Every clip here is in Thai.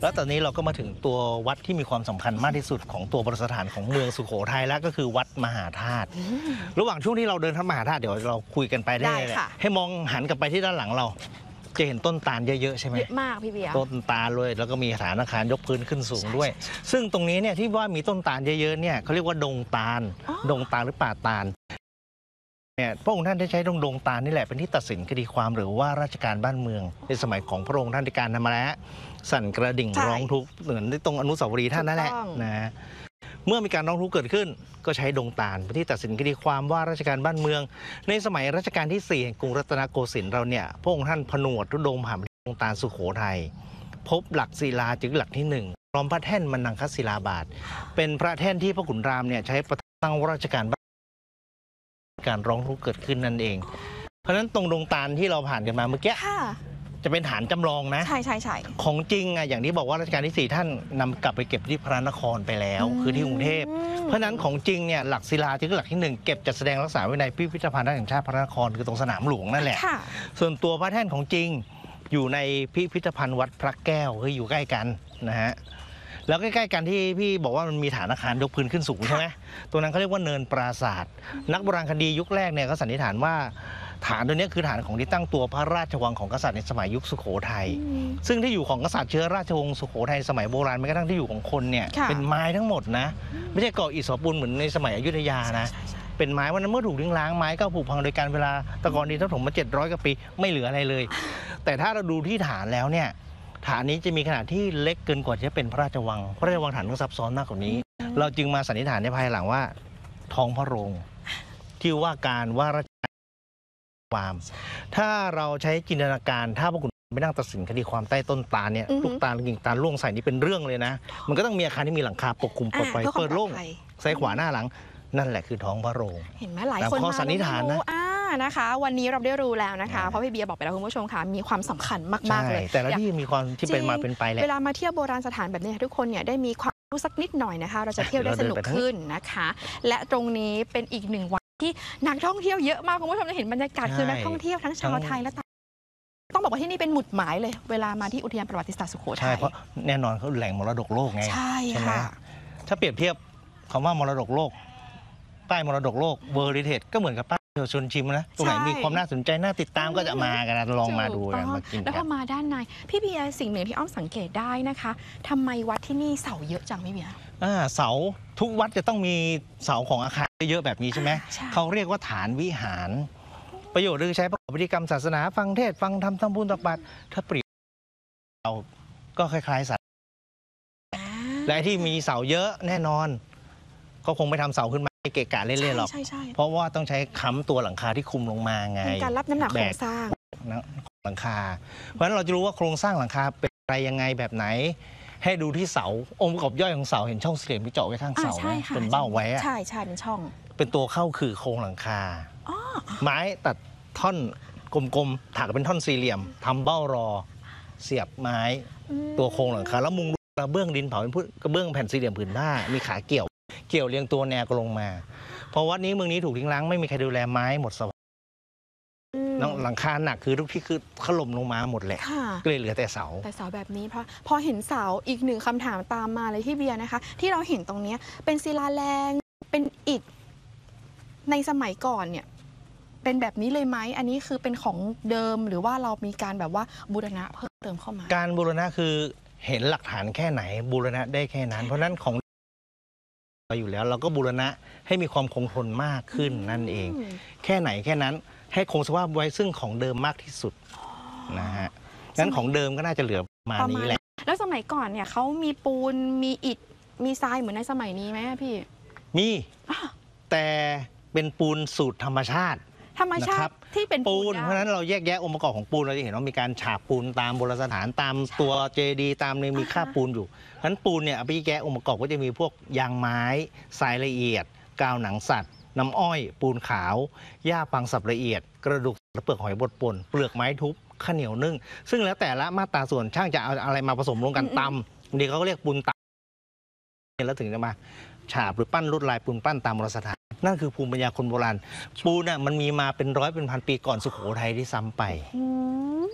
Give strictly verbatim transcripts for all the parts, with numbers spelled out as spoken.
แล้วตอนนี้เราก็มาถึงตัววัดที่มีความสำคัญมากที่สุดของตัวโบราณสถานของเมืองสุโขทัยแล้วก็คือวัดมหาธาตุระหว่างช่วงที่เราเดินทางมหาธาตุเดี๋ยวเราคุยกันไปได้เลยให้มองหันกลับไปที่ด้านหลังเราจะเห็นต้นตาลเยอะๆใช่ไหมเยอะมากพี่เบียร์ต้นตาลเลยแล้วก็มีฐานอาคารยกพื้นขึ้นสูงด้วยซึ่งตรงนี้เนี่ยที่ว่ามีต้นตาลเยอะๆเนี่ยเขาเรียกว่าดงตาลดงตาลหรือป่าตาลเนี่ยพระองค์ท่านได้ใช้ดงดงตาลนี่แหละเป็นที่ตัดสินคดีความหรือว่าราชการบ้านเมืองในสมัยของพระองค์ท่านในการทำมาแล้วสั่นกระดิ่งร้องทุกข์เหมือนตรงอนุสาวรีย์ท่านนั่นแหละนะเมื่อมีการร้องทุกข์เกิดขึ้นก็ใช้ดงตาลเป็นที่ตัดสินคดีความว่าราชการบ้านเมืองในสมัยรัชกาลที่สี่แห่งกรุงรัตนโกสินทร์เราเนี่ยพระองค์ท่านผนวดทุดงผ่านดงตาลสุโขทัยพบหลักศิลาจึงหลักที่หนึ่งพร้อมพระแท่นมนังคศิลาบาทเป็นพระแท่นที่พระขุนรามเนี่ยใช้ประทับราชการการร้องทุกข์เกิดขึ้นนั่นเองเพราะฉะนั้นตรงดงตาลที่เราผ่านกันมาเมื่อกี้จะเป็นฐานจำลองนะใช่ใช่ใช่ของจริงอ่ะอย่างที่บอกว่ารัชกาลที่สี่ท่านนำกลับไปเก็บที่พระนครไปแล้วคือที่กรุงเทพเพราะฉะนั้นของจริงเนี่ยหลักศิลาที่หลักที่หนึ่งเก็บจัดแสดงรักษาไว้ในพิพิธภัณฑ์แห่งชาติพระนครคือตรงสนามหลวงนั่นแหละส่วนตัวพระแท่นของจริงอยู่ในพิพิธภัณฑ์วัดพระแก้วคืออยู่ใกล้กันนะฮะแล้วใกล้ๆกันที่พี่บอกว่ามันมีฐานอาคารยกพื้นขึ้นสูงใช่ไหมตัวนั้นเขาเรียกว่าเนินปราสาทนักโบราณคดียุคแรกเนี่ยเขาสันนิษฐานว่าฐานตัวนี้คือฐานของที่ตั้งตัวพระราชวังของกษัตริย์ในสมัยยุคสุโขทัยซึ่งที่อยู่ของกษัตริย์เชื้อราชวงศ์สุโขทัยสมัยโบราณแม้กระทั่งที่อยู่ของคนเนี่ยเป็นไม้ทั้งหมดนะไม่ใช่ก่ออิฐสปูนเหมือนในสมัยอยุธยานะเป็นไม้วันนั้นเมื่อถูกทิ้งร้างไม้ก็ผุพังโดยการเวลาตะกอนดินถล่มมาเจ็ดร้อยกว่าปีไม่เหลืออะไรเลยแต่ถ้าเราดูที่ฐานแล้วเนี่ยฐานนี้จะมีขนาดที่เล็กเกินกว่าจะเป็นพระราชวังพระราชวังฐานต้องซับซ้อนมากกว่านี้เราจึงมาสันนิษฐานในภายหลังว่าท้องพระโรงที่ว่าการว่าราชความถ้าเราใช้จินตนาการถ้าพวกคุณไปนั่งตัดสินคดีความใต้ต้นตาลเนี่ยลูกตาลกิ่งตาลร่วงใส่นี่เป็นเรื่องเลยนะมันก็ต้องมีอาคารที่มีหลังคาปกคลุมปกไว้เปิดโล่งซ้ายขวาหน้าหลังนั่นแหละคือท้องพระโรงเห็นไหมหลายคนมาสันนิษฐานนะนะคะวันนี้เราได้รู้แล้วนะคะเพราะพี่เบียร์บอกไปแล้วคุณผู้ชมค่ะมีความสำคัญมากๆเลยแต่ละที่มีความที่เป็นมาเป็นไปแหละเวลามาเที่ยวโบราณสถานแบบนี้ทุกคนเนี่ยได้มีความรู้สักนิดหน่อยนะคะเราจะเที่ยวได้สนุกขึ้นนะคะและตรงนี้เป็นอีกหนึ่งวันที่นักท่องเที่ยวเยอะมากคุณผู้ชมจะเห็นบรรยากาศคือนักท่องเที่ยวทั้งชาวไทยและต่างต้องบอกว่าที่นี่เป็นหมุดหมายเลยเวลามาที่อุทยานประวัติศาสตร์สุโขทัยใช่เพราะแน่นอนเขาแหล่งมรดกโลกไงใช่ค่ะถ้าเปรียบเทียบคำว่ามรดกโลกป้ายมรดกโลกเวอร์ริเทจก็เหมือนกับป้ายเยาวชนชิมนะตรงไหนมีความน่าสนใจน่าติดตามก็จะมากันลองมาดูกันมากินกันแล้วพอมาด้านในพี่เบียร์สิ่งหนึ่งที่อ้อมสังเกตได้นะคะทำไมวัดที่นี่เสาเยอะจังพี่เบียร์เสาทุกวัดจะต้องมีเสาของอาคารเยอะแบบนี้ใช่ไหมเขาเรียกว่าฐานวิหารประโยชน์คือใช้ประกอบพิธีกรรมศาสนาฟังเทศฟังธรรมทำบุญตักบาตรถ้าเปรียบเราก็คล้ายๆสัตว์และที่มีเสาเยอะแน่นอนก็คงไม่ทำเสาขึ้นมาเกะกะเล่นๆหรอกเพราะว่าต้องใช้ค้ำตัวหลังคาที่คุมลงมาไงเป็นการรับน้ำหนักโครงสร้างหลังคาเพราะฉะนั้นเราจะรู้ว่าโครงสร้างหลังคาเป็นอะไรยังไงแบบไหนให้ดูที่เสาองค์ประกอบย่อยของเสาเห็นช่องสี่เหลี่ยมที่เจาะไว้ข้างเสาเป็นเบ้าไว้ใช่ใช่เป็นช่องเป็นตัวเข้าคือโครงหลังคาไม้ตัดท่อนกลมๆถักเป็นท่อนสี่เหลี่ยมทำเบ้ารอเสียบไม้ตัวโครงหลังคาแล้วมุงกระเบื้องดินเผาเป็นกระเบื้องแผ่นสี่เหลี่ยมผืนผ้ามีขาเกี่ยวเกี่ยวเรียงตัวแนวก็ลงมาเพราะวัดนี้เมืองนี้ถูกทิ้งร้างไม่มีใครดูแลไม้หมดสวรรค์หลังคาหนักคือทุกที่คือถล่มลงมาหมดแหละก็เลยเหลือแต่เสาแต่เสาแบบนี้เพราะพอเห็นเสาอีกหนึ่งคำถามตามมาเลยที่เบียร์นะคะที่เราเห็นตรงนี้เป็นศิลาแรงเป็นอิฐในสมัยก่อนเนี่ยเป็นแบบนี้เลยไหมอันนี้คือเป็นของเดิมหรือว่าเรามีการแบบว่าบูรณะเพิ่มเติมเข้ามาการบูรณะคือเห็นหลักฐานแค่ไหนบูรณะได้แค่นั้นเพราะนั้นของอยู่แล้วเราก็บูรณะให้มีความคงทนมากขึ้นนั่นเองแค่ไหนแค่นั้นให้คงสภาพไว้ซึ่งของเดิมมากที่สุดนะฮะงั้นของเดิมก็น่าจะเหลือประมาณนี้แหละแล้วสมัยก่อนเนี่ยเขามีปูนมีอิฐมีทรายเหมือนในสมัยนี้ไหมพี่มีแต่เป็นปูนสูตรธรรมชาติธรรมชาติที่เป็นปูนเพราะฉะนั้นเราแยกแยะองค์ประกอบของปูนเราจะเห็นว่ามีการฉาบปูนตามโบราณสถานตามตัวเจดีย์ตามเนี่ยมีคราบปูนอยู่ฉะนั้นปูนเนี่ยเอาไปแยกองค์ประกอบก็จะมีพวกยางไม้ทรายละเอียดกาวหนังสัตว์น้ำอ้อยปูนขาวหญ้าปังสับละเอียดกระดูกและเปลือกหอยบดป่นเปลือกไม้ทุบข้าวเหนียวนึ่งซึ่งแล้วแต่ละมาตราส่วนช่างจะเอาอะไรมาผสมรวมกันตำบางทีเขาก็เรียกปูนตำแล้วถึงจะมาฉาบหรือปั้นลวดลายปูนปั้นตามโบราณสถานนั่นคือภูมิปัญญาคนโบราณปูนน่ะมันมีมาเป็นร้อยเป็นพันปีก่อนสุโขทัยที่ซ้ำไป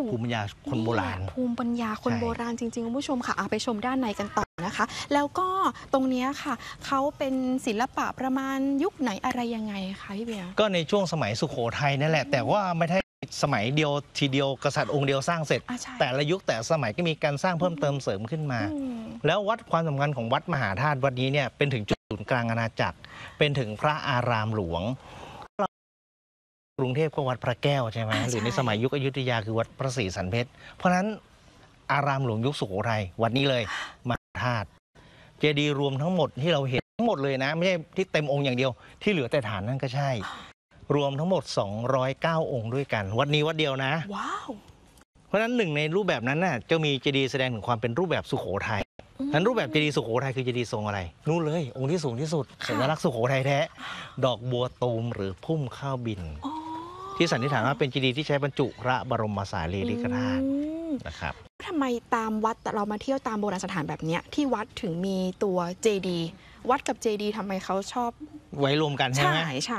ภูมิปัญญาคนโบราณภูมิปัญญาคนใช่โบราณจริงๆคุณผู้ชมค่ะเอาไปชมด้านในกันต่อนะคะ แล้วก็ตรงเนี้ยค่ะเขาเป็นศิลปะประมาณยุคไหนอะไรยังไงคะพี่เบียร์ก็ในช่วงสมัยสุโขทัยนั่นแหละ แต่ว่าไม่ใช่สมัยเดียวทีเดียวกษัตริย์องค์เดียวสร้างเสร็จอ่ะใช่แต่ละยุคแต่สมัยก็มีการสร้างเพิ่มเติมเสริมขึ้นมาอืมแล้ววัดความสำคัญของวัดมหาธาตุวัดนี้เนี่ยเป็นถึงจุดศูนย์กลางอาณาจักร เป็นถึงพระอารามหลวงกรุงเทพก็วัดพระแก้วใช่ไหมอ่าหรือใช่ในสมัยยุคอยุธยาคือวัดพระศรีสันเพชรเพราะฉะนั้นอารามหลวงยุคสุโขทัยวัดนี้เลยมหาธาตุเจดีย์รวมทั้งหมดที่เราเห็นทั้งหมดเลยนะ ไม่ใช่ที่เต็มองค์อย่างเดียว ที่เหลือแต่ฐานนั่นก็ใช่ รวมทั้งหมดสองร้อยเก้าองค์ด้วยกันวัดนี้วัดเดียวนะว้าวเพราะฉะนั้นหนึ่งในรูปแบบนั้นน่ะจะมีเจดีย์แสดงถึงความเป็นรูปแบบสุโขทัยอืมนั้นรูปแบบเจดีย์สุโขทัยคือเจดีย์ทรงอะไรนู่นเลย องค์ที่สูงที่สุดค่ะสัญลักษณ์สุโขทัยแท้ ดอกบัวตูมหรือพุ่มข้าวบินอ๋อที่สันนิษฐานว่าเป็นเจดีย์ที่ใช้บรรจุพระบรมสารีริกธาตุอืมนะครับทำไมตามวัดแต่เรามาเที่ยวตามโบราณสถานแบบเนี้ยที่วัดถึงมีตัวเจดีย์วัดกับเจดีย์ทำไมเขาชอบไว้รวมกันใช่ใช่ไหมใช่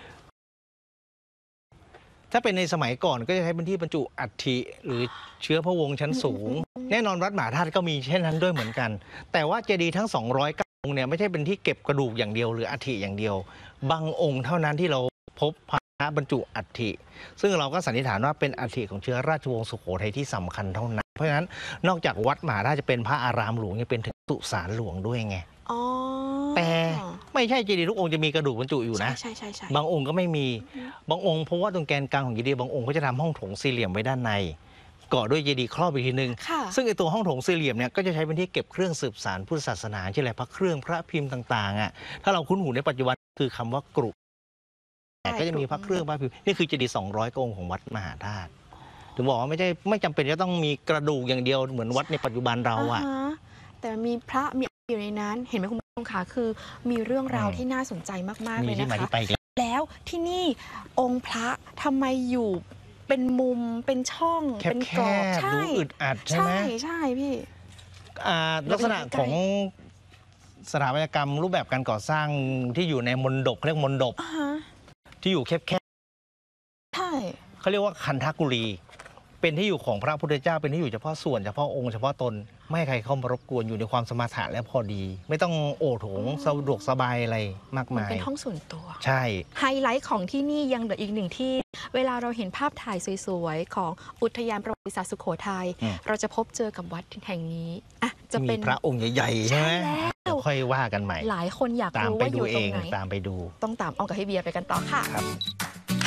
ถ้าเป็นในสมัยก่อนก็จะใช้เป็นที่บรรจุอัฐิหรือเชื้อพระวงศ์ชั้นสูง แน่นอนวัดมหาธาตุก็มีเช่นนั้นด้วยเหมือนกัน แต่ว่าเจดีย์ทั้งสองร้อยเก้าองค์เนี่ยไม่ใช่เป็นที่เก็บกระดูกอย่างเดียวหรืออัฐิอย่างเดียว บางองค์เท่านั้นที่เราพบพระบรรจุอัฐิซึ่งเราก็สันนิษฐานว่าเป็นอัฐิของเชื้อราชวงศ์สุโขทัยที่สำคัญเท่านั้น เพราะฉะนั้นนอกจากวัดมหาธาตุจะเป็นพระอารามหลวงยังเป็นถึงสุสานหลวงด้วยไงอ๋อแต่ไม่ใช่เจดีย์ทุกองค์จะมีกระดูกบรรจุอยู่นะใช่ใช่ใช่บางองค์ก็ไม่มี บางองค์เพราะว่าตรงแกนกลางของเจดีย์บางองค์ก็จะทำห้องโถงสี่เหลี่ยมไว้ด้านในก่อด้วยเจดีย์ครอบอีกทีนึงค่ะซึ่งไอตัวห้องโถงสี่เหลี่ยมเนี่ยก็จะใช้เป็นที่เก็บเครื่องสืบสานพุทธศาสนาเช่นอะไรพระเครื่องพระพิมพ์ต่างๆอ่ะถ้าเราคุ้นหูในปัจจุบันคือคำว่ากรุใช่ก็จะมีพระเครื่องพระพิมพ์นี่คือเจดีย์สองร้อยองค์ของวัดมหาธาตุถึงบอกว่าไม่ใช่ไม่จำเป็นจะต้องมีกระดูกอย่างเดียวเหมือนวัดในปัจจุบันเราอ่ะฮะแต่มีพระมีอยู่ในนั้นเห็นไหมคุณผู้ชมคะคือมีเรื่องราวอืมที่น่าสนใจมากๆมีเลยที่นะมาคะที่ไปอีกแล้วแล้วที่นี่องค์พระทำไมอยู่เป็นมุมเป็นช่องแคเป็นกรอบบๆใช่ดูอึดอัดใช่ไหมใช่ใช่พี่อ่าลักษณะเราไปดูใกล้ของสถาปัตยกรรมรูปแบบการก่อสร้างที่อยู่ในมณฑปเขาเรียกมณฑปอ่าฮะที่อยู่แคบใช่ๆเขาเรียกว่าคันธกุรีเป็นที่อยู่ของพระพุทธเจ้าเป็นที่อยู่เฉพาะส่วนเฉพาะองค์เฉพาะตนไม่ให้ใครเข้ามารบกวนอยู่ในความสมถะและพอดี ไม่ต้องโอโถงสะดวกสบายอะไรมากมันมายเป็นห้องส่วนตัวใช่ไฮไลท์ของที่นี่ยังเหลืออีกหนึ่งที่ เวลาเราเห็นภาพถ่ายสวยๆ ของอุทยานประวัติศาสตร์สุโขทัยอืมเราจะพบเจอกับวัดแห่งนี้อ่ะจะมีเป็นพระองค์ใหญ่ๆใช่ไหมใช่แล้วเดี๋ยวค่อยว่ากันใหม่หลายคนอยากตามรู้ไปว่าอดูยู่เอตรงงไหนตามไปดูต้องตามอองกับให้เบียร์ไปกันต่อค่ะครับ